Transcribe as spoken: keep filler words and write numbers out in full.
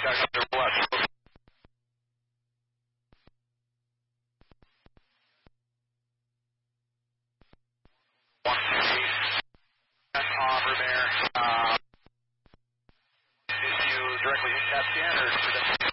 contact under left. One offer there. Uh, did you directly hit CAT scan or